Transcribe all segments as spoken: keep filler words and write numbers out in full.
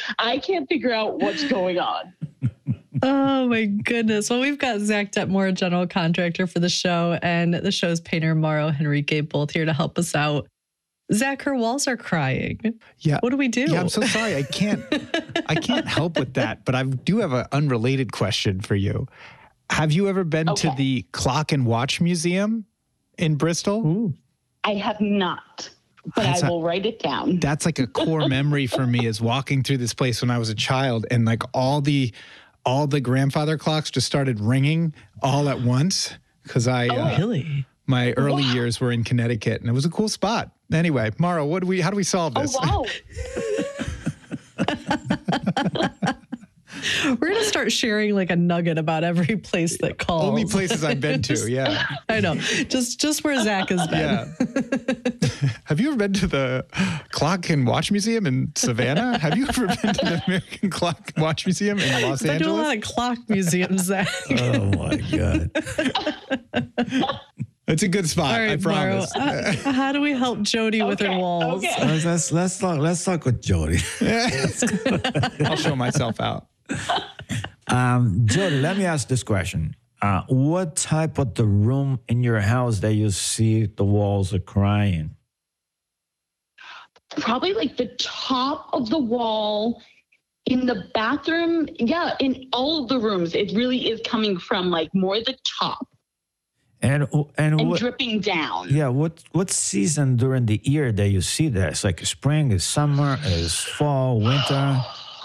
I can't figure out what's going on. Oh my goodness. Well, we've got Zach Detmore, general contractor for the show, and the show's painter, Mauro Henrique, both here to help us out. Zach, her walls are crying. Yeah. What do we do? Yeah, I'm so sorry. I can't I can't help with that, but I do have an unrelated question for you. Have you ever been Okay. to the Clock and Watch Museum in Bristol? Ooh. I have not, but That's I a- will write it down. That's like a core memory for me is walking through this place when I was a child, and like all the all the grandfather clocks just started ringing all at once because I uh, Really? my early Wow. years were in Connecticut, and it was a cool spot. Anyway, Mauro, what do we how do we solve this? Oh, wow. We're going to start sharing like a nugget about every place that calls. Only places I've been to, yeah. I know. Just just where Zach has been. Yeah. Have you ever been to the Clock and Watch Museum in Savannah? Have you ever been to the American Clock and Watch Museum in Los They do a lot Angeles? of clock museums, Zach. Oh my God. It's a good spot, All right, I Mauro, promise. uh, how do we help Jody with her Okay, walls? okay. Let's, let's, let's talk. Let's talk with Jody. I'll show myself out. Um, Jody, let me ask this question. Uh, what type of the room in your house that you see the walls are crying? Probably like the top of the wall in the bathroom. Yeah, in all of the rooms, it really is coming from like more the top And and, and what, dripping down. yeah, what what season during the year that you see that? It's like spring, is summer, is fall, winter.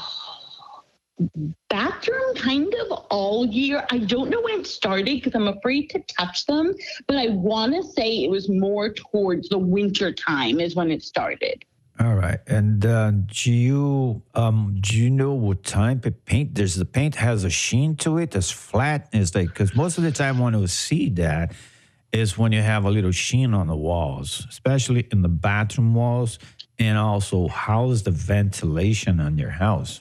Bathroom kind of all year. I don't know when it started because I'm afraid to touch them, but I want to say it was more towards the winter time is when it started. All right. And uh, do you um do you know what type of paint? Does the paint has a sheen to it? It's flat. It's like because most of the time when you see that is when you have a little sheen on the walls, especially in the bathroom walls, and also how is the ventilation on your house?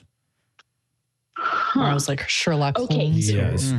I was like Sherlock Okay. Holmes. Yes.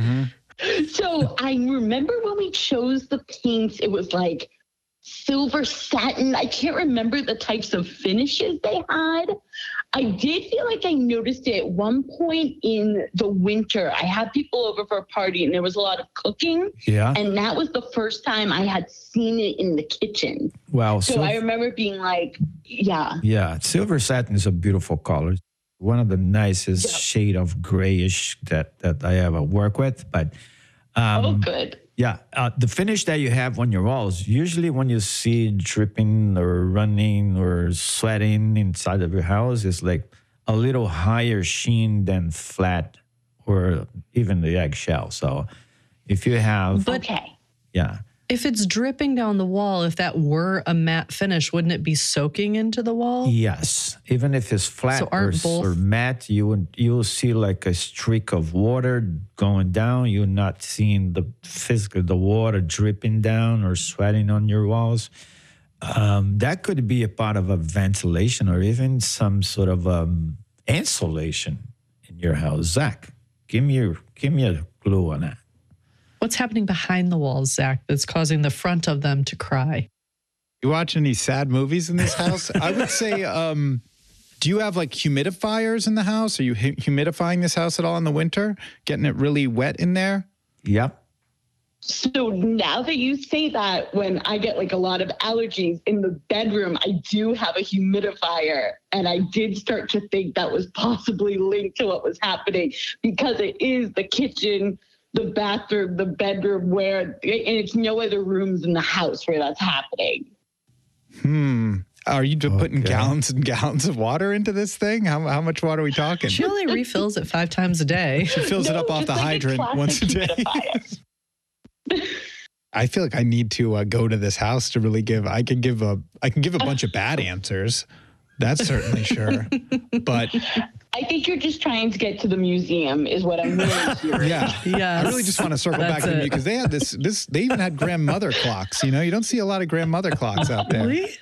So I remember when we chose the paints, it was like silver satin. I can't remember the types of finishes they had. I did feel like I noticed it at one point in the winter. I had people over for a party and there was a lot of cooking. Yeah. And that was the first time I had seen it in the kitchen. Well, So sil- I remember being like, yeah. yeah, silver satin is a beautiful color. One of the nicest Yeah. shade of grayish that that I ever work with. But um, Oh, good. yeah, uh, the finish that you have on your walls, usually when you see dripping or running or sweating inside of your house, is like a little higher sheen than flat or even the eggshell. So if you have, But Okay. yeah, if it's dripping down the wall, if that were a matte finish, wouldn't it be soaking into the wall? yes, even if it's flat So or, aren't s- both- or matte, you would you'll see like a streak of water going down. You're not seeing the physical the water dripping down or sweating on your walls. Um, that could be a part of a ventilation or even some sort of um, insulation in your house. Zach, give me your give me a clue on that. What's happening behind the walls, Zach, that's causing the front of them to cry? You watch any sad movies in this house? I would say, um, do you have like humidifiers in the house? Are you hu- humidifying this house at all in the winter? Getting it really wet in there? Yep. So now that you say that, when I get like a lot of allergies in the bedroom, I do have a humidifier. And I did start to think that was possibly linked to what was happening because it is the kitchen, the bathroom, the bedroom where, and it's no other rooms in the house where that's happening. Hmm. Are you just putting Okay. gallons and gallons of water into this thing? How, how much water are we talking? She only refills it five times a day. She fills it No, up off just the like a hydrant classic once a day. humidifier. I feel like I need to uh, go to this house to really give. I can give a. I can give a bunch of bad answers. That's certainly sure. But I think you're just trying to get to the museum is what I'm really hearing. yeah, Yes. I really just want to circle That's back to it. you because they had this. This they even had grandmother clocks. You know, you don't see a lot of grandmother clocks out there. Really?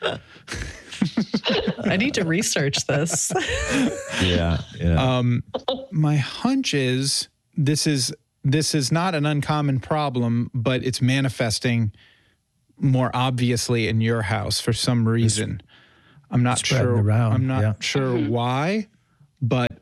I need to research this. Yeah. Yeah. Um, my hunch is this is this is not an uncommon problem, but it's manifesting more obviously in your house for some reason. I'm not spreading sure. around, I'm not yeah. sure why, but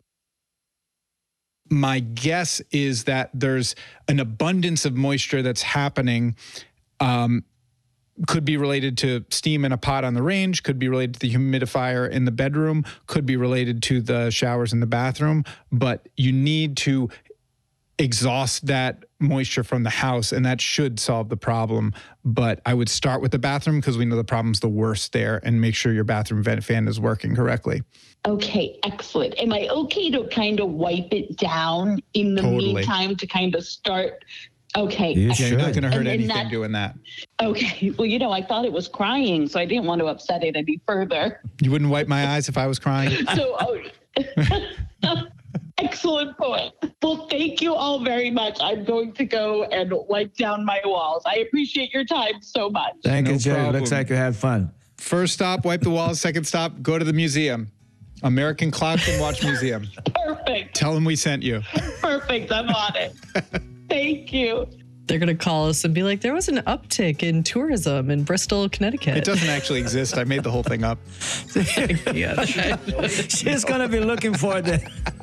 my guess is that there's an abundance of moisture that's happening. Um, could be related to steam in a pot on the range, could be related to the humidifier in the bedroom, could be related to the showers in the bathroom, but you need to exhaust that moisture from the house, and that should solve the problem. But I would start with the bathroom because we know the problem's the worst there, and make sure your bathroom vent fan is working correctly. Okay, excellent. Am I okay to kind of wipe it down in the Totally. meantime to kind of start? Okay. You Yeah, should. you're not going to hurt And then anything that- doing that. Okay. Well, you know, I thought it was crying, so I didn't want to upset it any further. You wouldn't wipe my eyes if I was crying? So, oh, excellent point. Well, thank you all very much. I'm going to go and wipe down my walls. I appreciate your time so much. Thank No you, Jerry. problem. Looks like you had fun. First stop, wipe the walls. Second stop, go to the museum. American Clock and Watch Museum. Perfect. Tell them we sent you. Perfect. I'm on it. Thank you. They're going to call us and be like, there was an uptick in tourism in Bristol, Connecticut. It doesn't actually exist. I made the whole thing up. Yeah. She's going to be looking for the.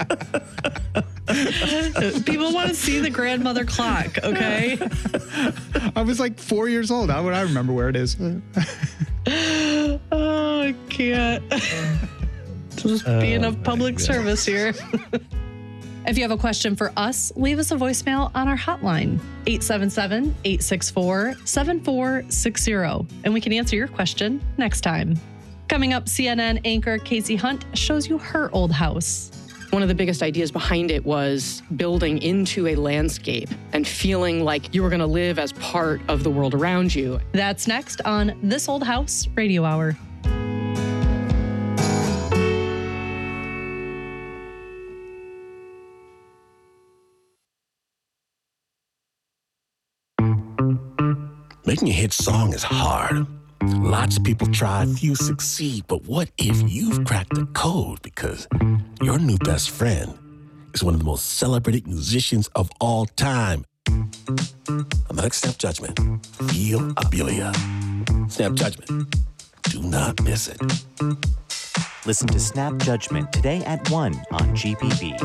People want to see the grandmother clock, okay? I was like four years old. How would I remember where it is? Oh, I can't. Just being of public service here. If you have a question for us, leave us a voicemail on our hotline, eight seven seven, eight six four, seven four six zero, and we can answer your question next time. Coming up, C N N anchor Casey Hunt shows you her old house. One of the biggest ideas behind it was building into a landscape and feeling like you were going to live as part of the world around you. That's next on This Old House Radio Hour. Making a hit song is hard. Lots of people try, few succeed, but what if you've cracked the code because your new best friend is one of the most celebrated musicians of all time? I'm not Snap Judgment. Feel Abelia. Snap Judgment. Do not miss it. Listen to Snap Judgment today at one on G P B.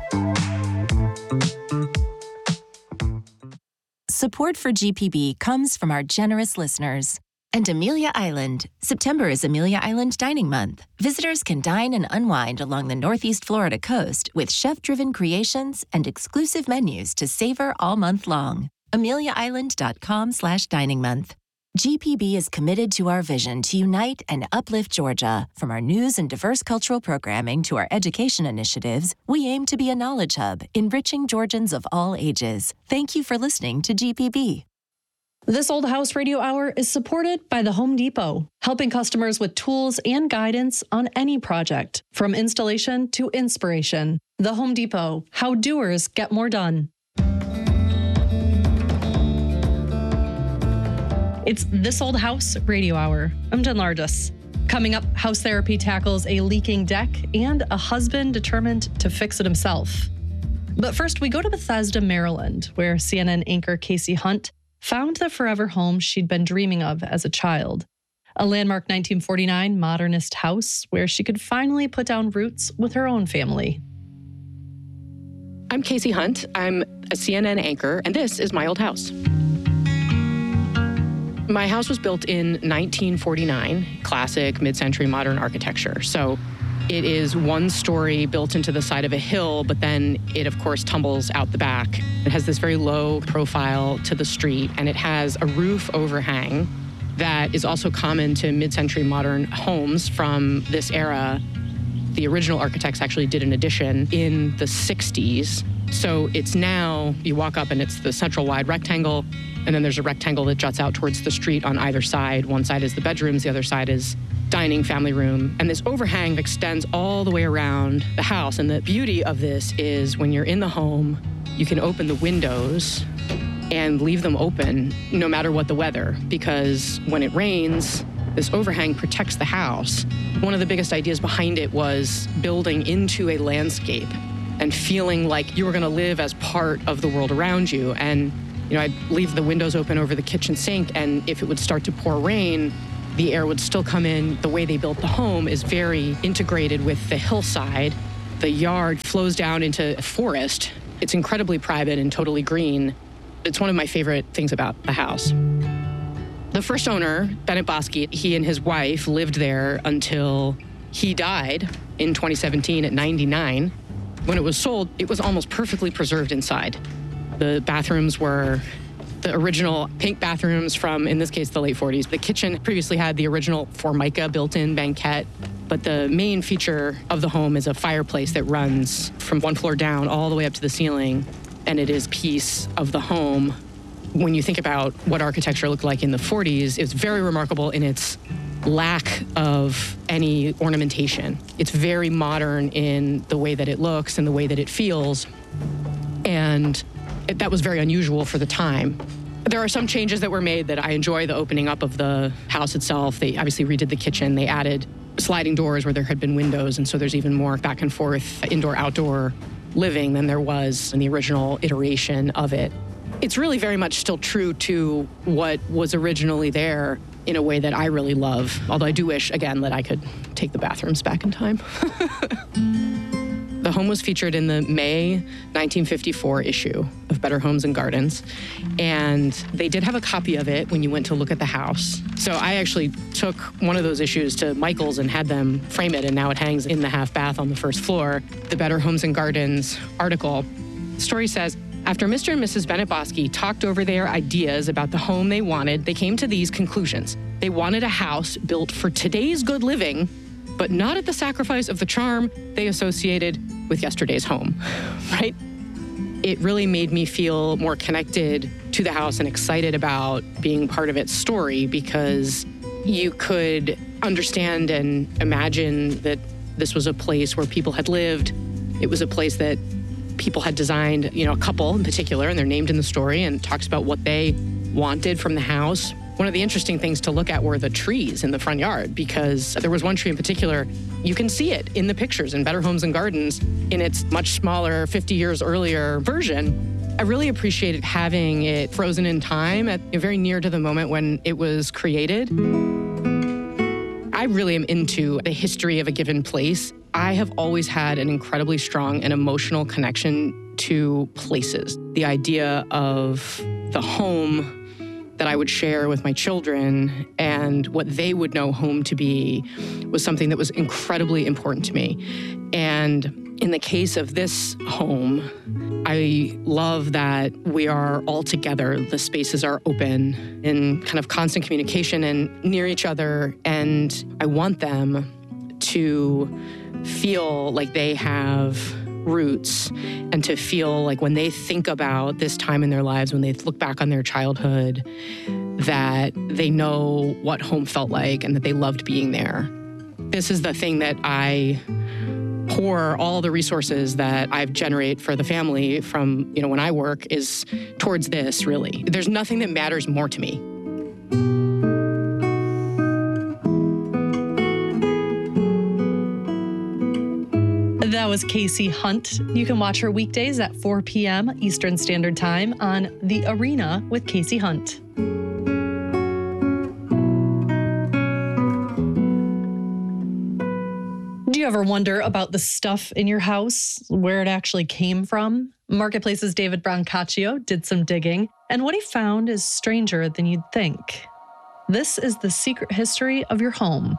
Support for G P B comes from our generous listeners. And Amelia Island. September is Amelia Island Dining Month. Visitors can dine and unwind along the Northeast Florida coast with chef-driven creations and exclusive menus to savor all month long. amelia island dot com slash dining month. G P B is committed to our vision to unite and uplift Georgia. From our news and diverse cultural programming to our education initiatives, we aim to be a knowledge hub, enriching Georgians of all ages. Thank you for listening to G P B. This Old House Radio Hour is supported by the Home Depot, helping customers with tools and guidance on any project, from installation to inspiration. The Home Depot, how doers get more done. It's This Old House Radio Hour. I'm Jen Lardis. Coming up, house therapy tackles a leaking deck and a husband determined to fix it himself. But first, we go to Bethesda, Maryland, where C N N anchor Casey Hunt found the forever home she'd been dreaming of as a child. A landmark nineteen forty-nine modernist house where she could finally put down roots with her own family. I'm Casey Hunt. I'm a C N N anchor, and this is my old house. My house was built in nineteen forty-nine, classic mid-century modern architecture. So it is one story built into the side of a hill, but then it, of course, tumbles out the back. It has this very low profile to the street, and it has a roof overhang that is also common to mid-century modern homes from this era. The original architects actually did an addition in the sixties. So it's now, you walk up and it's the central wide rectangle, and then there's a rectangle that juts out towards the street on either side. One side is the bedrooms, the other side is dining, family room. And this overhang extends all the way around the house. And the beauty of this is when you're in the home, you can open the windows and leave them open no matter what the weather, because when it rains, this overhang protects the house. One of the biggest ideas behind it was building into a landscape and feeling like you were gonna live as part of the world around you. And you know, I'd leave the windows open over the kitchen sink, and if it would start to pour rain, the air would still come in. The way they built the home is very integrated with the hillside. The yard flows down into a forest, It's incredibly private and totally green. It's one of my favorite things about the house. The first owner, Bennett Bosky, he and his wife lived there until he died in twenty seventeen at ninety-nine. When it was sold, it was almost perfectly preserved inside. The bathrooms were the original pink bathrooms from, in this case, the late forties. The kitchen previously had the original Formica built-in banquette, but the main feature of the home is a fireplace that runs from one floor down all the way up to the ceiling, and it is a piece of the home. When you think about what architecture looked like in the forties, it's very remarkable in its lack of any ornamentation. It's very modern in the way that it looks and the way that it feels, and it, that was very unusual for the time. There are some changes that were made that I enjoy. The opening up of the house itself. They obviously redid the kitchen. They added sliding doors where there had been windows, and so there's even more back and forth indoor-outdoor living than there was in the original iteration of it. It's really very much still true to what was originally there in a way that I really love, although I do wish, again, that I could take the bathrooms back in time. The home was featured in the May nineteen fifty-four issue of Better Homes and Gardens, and they did have a copy of it when you went to look at the house. So I actually took one of those issues to Michael's and had them frame it, and now it hangs in the half bath on the first floor. The Better Homes and Gardens article. The story says, after Mister and Missus Bennett Bosky talked over their ideas about the home they wanted, they came to these conclusions. They wanted a house built for today's good living, but not at the sacrifice of the charm they associated with yesterday's home, right? It really made me feel more connected to the house and excited about being part of its story, because you could understand and imagine that this was a place where people had lived. It was a place that people had designed, you know, a couple in particular, and they're named in the story, and talks about what they wanted from the house. One of the interesting things to look at were the trees in the front yard, because there was one tree in particular, you can see it in the pictures in Better Homes and Gardens in its much smaller fifty years earlier version. I really appreciated having it frozen in time at very near to the moment when it was created. I really am into the history of a given place. I have always had an incredibly strong and emotional connection to places. The idea of the home that I would share with my children and what they would know home to be was something that was incredibly important to me. And in the case of this home, I love that we are all together. The spaces are open in kind of constant communication and near each other. And I want them to feel like they have roots, and to feel like when they think about this time in their lives, when they look back on their childhood, that they know what home felt like and that they loved being there. This is the thing that I pour all the resources that I generate for the family from, you know, when I work is towards this, really. There's nothing that matters more to me. That was Casey Hunt. You can watch her weekdays at four p.m. Eastern Standard Time on The Arena with Casey Hunt. Do you ever wonder about the stuff in your house, where it actually came from? Marketplace's David Brancaccio did some digging, and what he found is stranger than you'd think. This is the secret history of your home.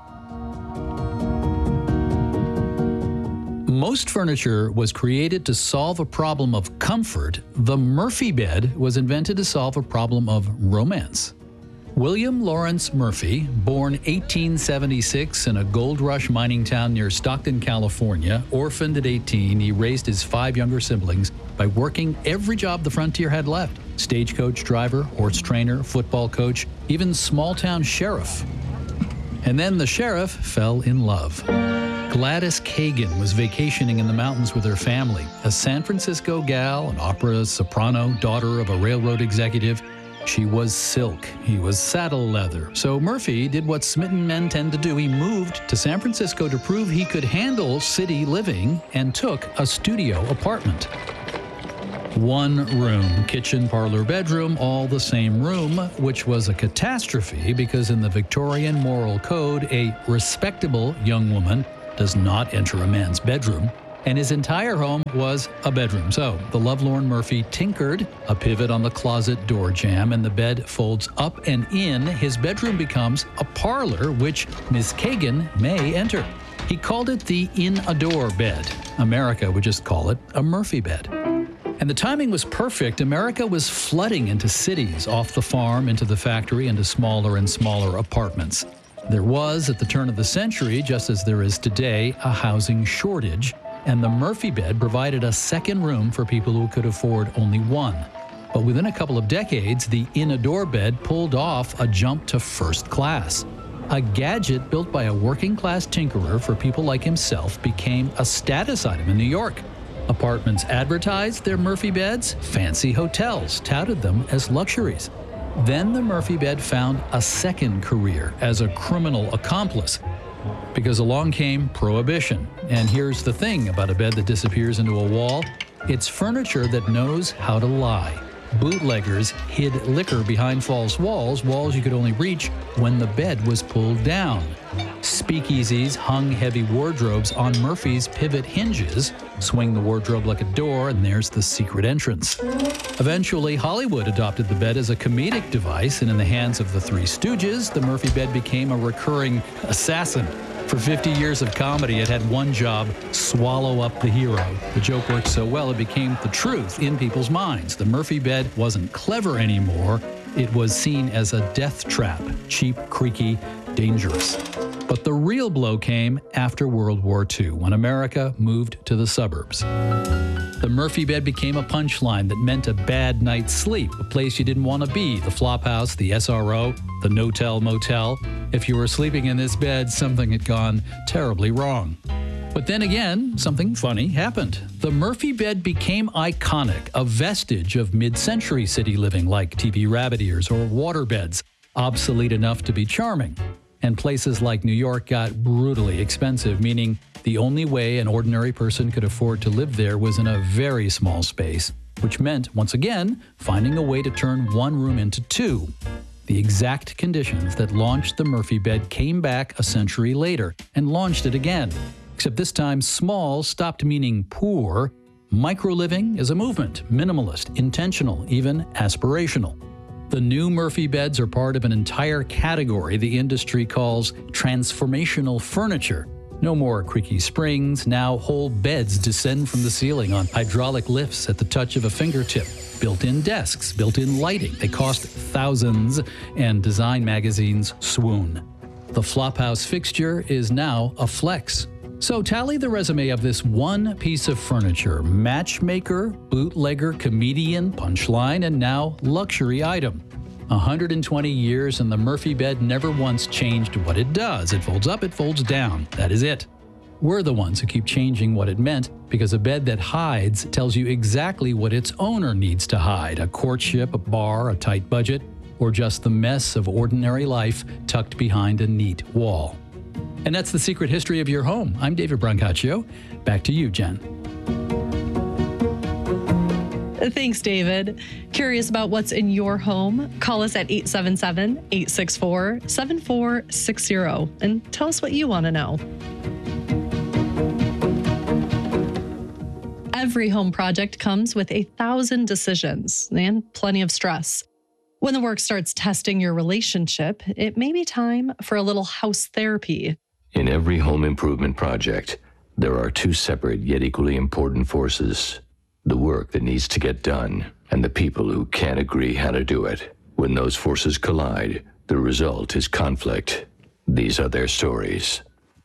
Most furniture was created to solve a problem of comfort. The Murphy bed was invented to solve a problem of romance. William Lawrence Murphy, born eighteen seventy-six in a gold rush mining town near Stockton, California, orphaned at eighteen, he raised his five younger siblings by working every job the frontier had left. Stagecoach driver, horse trainer, football coach, even small-town sheriff. And then the sheriff fell in love. Gladys Kagan was vacationing in the mountains with her family. A San Francisco gal, an opera soprano, daughter of a railroad executive. She was silk. He was saddle leather. So Murphy did what smitten men tend to do. He moved to San Francisco to prove he could handle city living and took a studio apartment. One room, kitchen, parlor, bedroom, all the same room, which was a catastrophe because in the Victorian moral code, a respectable young woman does not enter a man's bedroom. and his entire home was a bedroom. So the lovelorn Murphy tinkered a pivot on the closet door jamb, and the bed folds up and in. His bedroom becomes a parlor, which Miss Kagan may enter. He called it the in-a-door bed. America would just call it a Murphy bed. And the timing was perfect. America was flooding into cities, off the farm, into the factory, into smaller and smaller apartments. There was, at the turn of the century, just as there is today, a housing shortage, and the Murphy bed provided a second room for people who could afford only one. But within a couple of decades, the in-a-door bed pulled off a jump to first class. A gadget built by a working-class tinkerer for people like himself became a status item in New York. Apartments advertised their Murphy beds. Fancy hotels touted them as luxuries. Then the Murphy bed found a second career as a criminal accomplice, because along came Prohibition. And here's the thing about a bed that disappears into a wall: it's furniture that knows how to lie. Bootleggers hid liquor behind false walls, walls you could only reach when the bed was pulled down. Speakeasies hung heavy wardrobes on Murphy's pivot hinges. Swing the wardrobe like a door, and there's the secret entrance. Eventually, Hollywood adopted the bed as a comedic device, and in the hands of the Three Stooges, the Murphy bed became a recurring assassin. For fifty years of comedy, it had one job: swallow up the hero. The joke worked so well, it became the truth in people's minds. The Murphy bed wasn't clever anymore. It was seen as a death trap, cheap, creaky, dangerous. But the real blow came after World War Two, when America moved to the suburbs. The Murphy bed became a punchline that meant a bad night's sleep, a place you didn't want to be, the flop house, the S R O, the no-tell motel. If you were sleeping in this bed, something had gone terribly wrong. But then again, something funny happened. The Murphy bed became iconic, a vestige of mid-century city living like T V rabbit ears or water beds, obsolete enough to be charming. And places like New York got brutally expensive, meaning the only way an ordinary person could afford to live there was in a very small space, which meant, once again, finding a way to turn one room into two. The exact conditions that launched the Murphy bed came back a century later and launched it again. Except this time, small stopped meaning poor. Micro-living is a movement, minimalist, intentional, even aspirational. The new Murphy beds are part of an entire category the industry calls transformational furniture. No more creaky springs. Now whole beds descend from the ceiling on hydraulic lifts at the touch of a fingertip. Built-in desks, built-in lighting. They cost thousands, and design magazines swoon. The Flophouse fixture is now a flex. So tally the resume of this one piece of furniture: matchmaker, bootlegger, comedian, punchline, and now luxury item. one hundred twenty years, and the Murphy bed never once changed what it does. It folds up, it folds down. That is it. We're the ones who keep changing what it meant, because a bed that hides tells you exactly what its owner needs to hide: a courtship, a bar, a tight budget, or just the mess of ordinary life tucked behind a neat wall. And that's the secret history of your home. I'm David Brancaccio. Back to you, Jen. Thanks, David. Curious about what's in your home? Call us at eight seven seven, eight six four, seven four six zero and tell us what you want to know. Every home project comes with a thousand decisions and plenty of stress. When the work starts testing your relationship, it may be time for a little house therapy. In every home improvement project, there are two separate yet equally important forces: the work that needs to get done and the people who can't agree how to do it. When those forces collide, the result is conflict. These are their stories.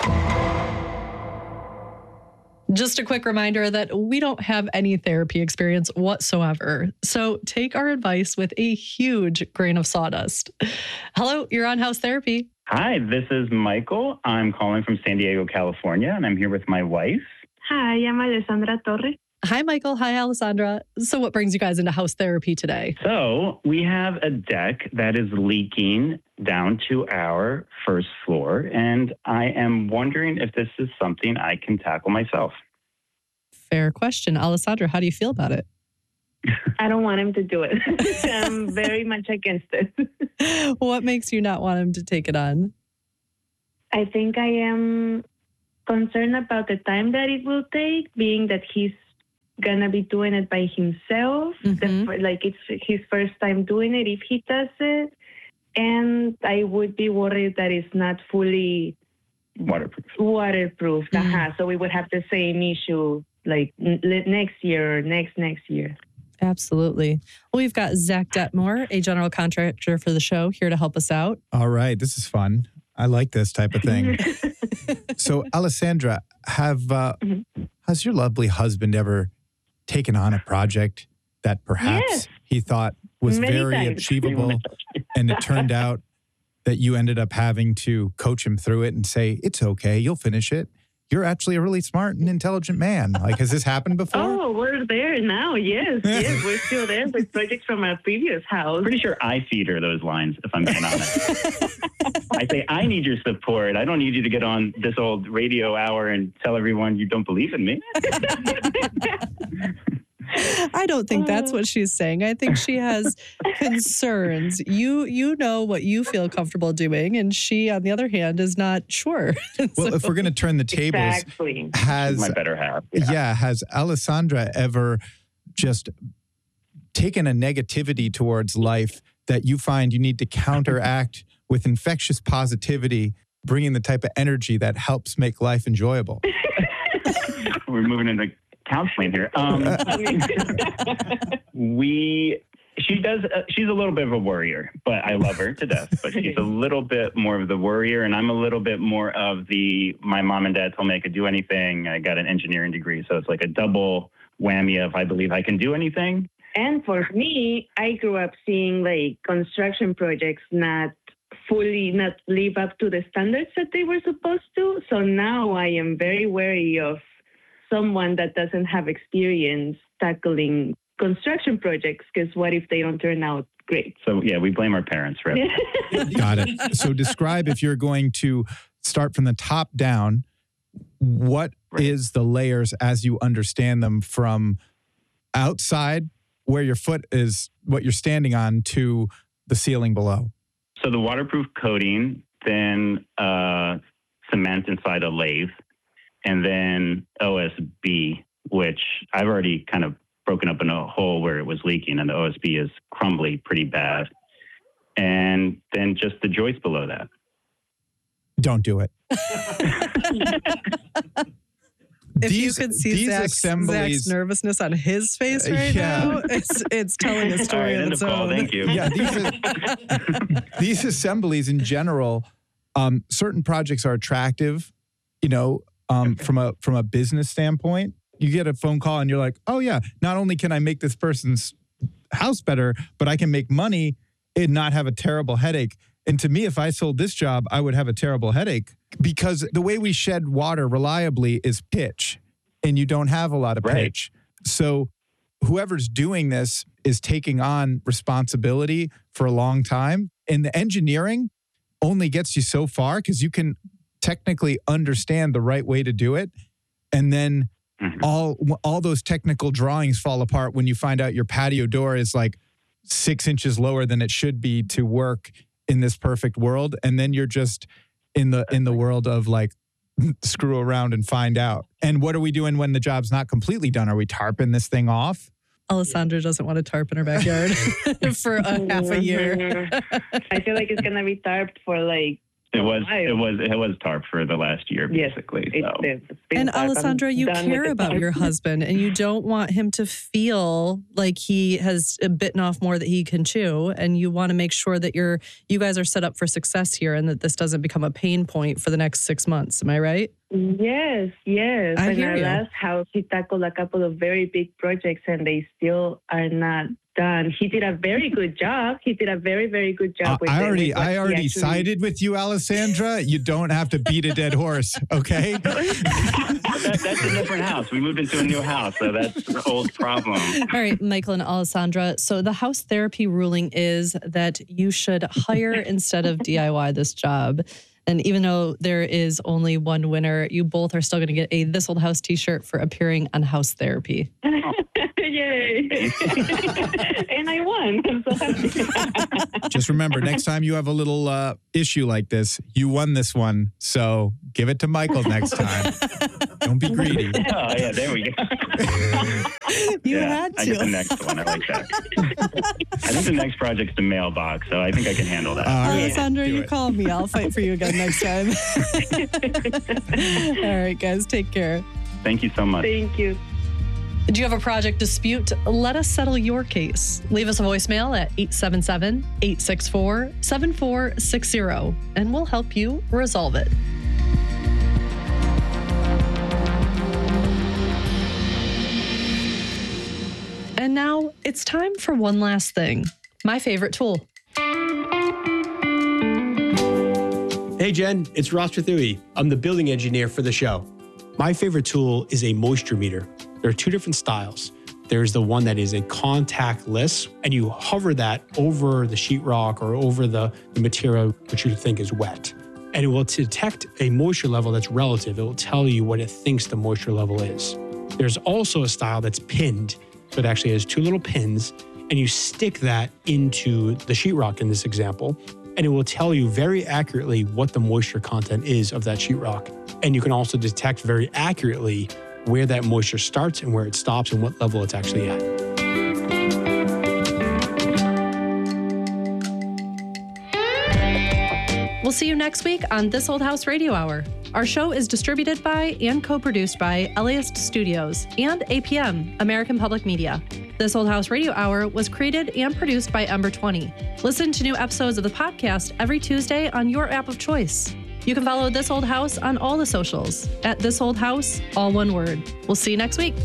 Just a quick reminder that we don't have any therapy experience whatsoever, so take our advice with a huge grain of sawdust. Hello, you're on House Therapy. Hi, this is Michael. I'm calling from San Diego, California, and I'm here with my wife. Hi, I'm Alessandra Torres. Hi, Michael. Hi, Alessandra. So what brings you guys into house therapy today? So we have a deck that is leaking down to our first floor, and I am wondering if this is something I can tackle myself. Fair question. Alessandra, how do you feel about it? I don't want him to do it. I'm very much against it. What makes you not want him to take it on? I think I am concerned about the time that it will take, being that he's gonna be doing it by himself. Mm-hmm. The, like it's his first time doing it if he does it. And I would be worried that it's not fully Waterproof. waterproof. Mm. Uh-huh. So we would have the same issue like n- next year or next next year. Absolutely. Well, we've got Zach Detmore, a general contractor for the show, here to help us out. All right, this is fun. I like this type of thing. So, Alessandra, have uh, Mm-hmm. has your lovely husband ever taken on a project that perhaps Yes. he thought was Many very times. achievable, and it turned out that you ended up having to coach him through it and say, "It's okay, you'll finish it. You're actually a really smart and intelligent man." Like, has this happened before? Oh, we're there now. Yes, yes, we're still there with projects from our previous house. Pretty sure I feed her those lines, if I'm being honest. I say, I need your support. I don't need you to get on this old radio hour and tell everyone you don't believe in me. I don't think that's what she's saying. I think she has concerns. You you know what you feel comfortable doing, and she, on the other hand, is not sure. Well, if we're going to turn the tables, Exactly. has She's my better half. yeah. Yeah. has Alessandra ever just taken a negativity towards life that you find you need to counteract with infectious positivity, bringing the type of energy that helps make life enjoyable? We're moving into counseling here. Um, we, she does, uh, she's a little bit of a worrier, but I love her to death. But she's a little bit more of the worrier, and I'm a little bit more of the, my mom and dad told me I could do anything. I got an engineering degree, so it's like a double whammy of I believe I can do anything. And for me, I grew up seeing like construction projects not fully not live up to the standards that they were supposed to. So now I am very wary of someone that doesn't have experience tackling construction projects, because what if they don't turn out great? So yeah, we blame our parents for it. Got it. So describe, if you're going to start from the top down, what Right. is the layers as you understand them from outside where your foot is, what you're standing on, to the ceiling below? So the waterproof coating, then uh, cement inside a lathe, and then O S B, which I've already kind of broken up in a hole where it was leaking, and the O S B is crumbly pretty bad. And then just the joist below that. Don't do it. If These- you could see these Zach's, assemblies- Zach's nervousness on his face right Yeah. now, it's it's telling a All story right, of end its of call. own. Thank you. Yeah, these are, these assemblies in general, um, certain projects are attractive, you know, um, from a from a business standpoint. You get a phone call and you're like, oh yeah, not only can I make this person's house better, but I can make money and not have a terrible headache. And to me, if I sold this job, I would have a terrible headache, because the way we shed water reliably is pitch, and you don't have a lot of Right. pitch. So whoever's doing this is taking on responsibility for a long time. And the engineering only gets you so far, because you can technically understand the right way to do it. And then Mhm. all all those technical drawings fall apart when you find out your patio door is like six inches lower than it should be to work in this perfect world. And then you're just in the in the world of like, screw around and find out. And what are we doing when the job's not completely done? Are we tarping this thing off? Alessandra doesn't want to tarp in her backyard for a half a year. Mhm. I feel like it's gonna be tarped for like. It was a while. it was it was tarp for the last year, Yes, basically. It's, So. it's been And tarped. I'm Alessandra, you done care with the about tarp. your husband, and you don't want him to feel like he has bitten off more that he can chew, and you want to make sure that you're you guys are set up for success here, and that this doesn't become a pain point for the next six months. Am I right? Yes, yes. I In hear our you. last house, he tackled a couple of very big projects, and they still are not done. He did a very good job. He did a very, very good Uh, job. with I it, already with what I he already actually- sided with you, Alessandra. You don't have to beat a dead horse, okay? that, that's a different house. We moved into a new house, so that's an old problem. All right, Michael and Alessandra. So the house therapy ruling is that you should hire instead of D I Y this job. And even though there is only one winner, you both are still going to get a This Old House t-shirt for appearing on House Therapy. yay. And I won. I'm so happy. Just remember, next time you have a little uh, issue like this, you won this one. So give it to Michael next time. Don't be greedy. Oh, yeah, there we go. You yeah, had I get to. the next one. I like that. I think the next project's the mailbox, so I think I can handle that. All right. Alessandra, Do you it. call me. I'll fight for you again next time. All right, guys, take care. Thank you so much. Thank you. Do you have a project dispute? Let us settle your case. Leave us a voicemail at eight seven seven, eight six four, seven four six zero, and we'll help you resolve it. And now it's time for one last thing. My favorite tool. Hey, Jen, it's Ross Trethewey. I'm the building engineer for the show. My favorite tool is a moisture meter. There are two different styles. There's the one that is a contactless, and you hover that over the sheetrock or over the, the material which you think is wet. And it will detect a moisture level that's relative. It will tell you what it thinks the moisture level is. There's also a style that's pinned. So it actually has two little pins, and you stick that into the sheetrock in this example, and it will tell you very accurately what the moisture content is of that sheetrock. And you can also detect very accurately where that moisture starts and where it stops and what level it's actually at. We'll see you next week on This Old House Radio Hour. Our show is distributed by and co-produced by Eliast Studios and A P M, American Public Media. This Old House Radio Hour was created and produced by Ember twenty. Listen to new episodes of the podcast every Tuesday on your app of choice. You can follow This Old House on all the socials at This Old House, all one word. We'll see you next week.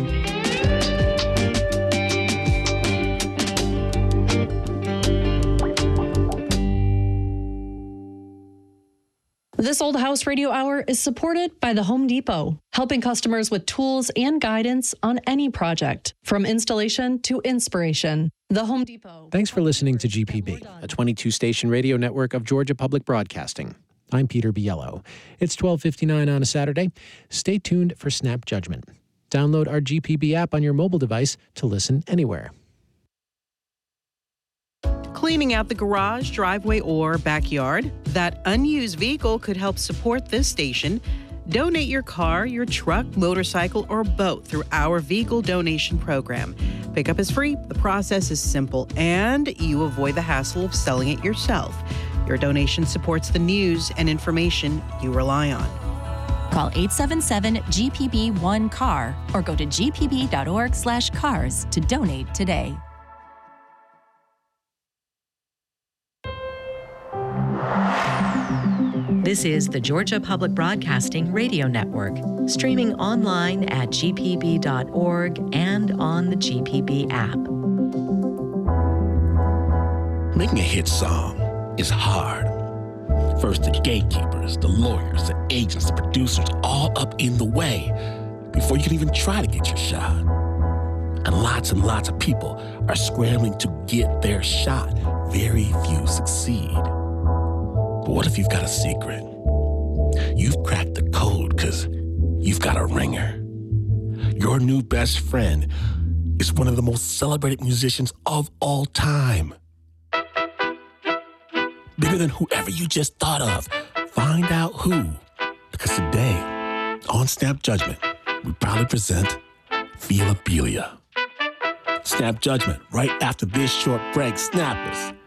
This Old House Radio Hour is supported by the Home Depot, helping customers with tools and guidance on any project, from installation to inspiration. The Home Depot. Thanks for listening to G P B, a twenty-two station radio network of Georgia Public Broadcasting. I'm Peter Biello. It's twelve fifty-nine on a Saturday. Stay tuned for Snap Judgment. Download our G P B app on your mobile device to listen anywhere. Cleaning out the garage, driveway, or backyard? That unused vehicle could help support this station. Donate your car, your truck, motorcycle, or boat through our vehicle donation program. Pickup is free, the process is simple, and you avoid the hassle of selling it yourself. Your donation supports the news and information you rely on. Call eight seven seven G P B one C A R or go to g p b dot org slash cars to donate today. This is the Georgia Public Broadcasting Radio Network, streaming online at g p b dot org and on the G P B app. Making a hit song is hard. First, the gatekeepers, the lawyers, the agents, the producers, all up in the way before you can even try to get your shot. And lots and lots of people are scrambling to get their shot. Very few succeed. But what if you've got a secret? You've cracked the code because you've got a ringer. Your new best friend is one of the most celebrated musicians of all time. Bigger than whoever you just thought of. Find out who. Because today, on Snap Judgment, we proudly present Feelabilia. Snap Judgment right after this short break. Snappers.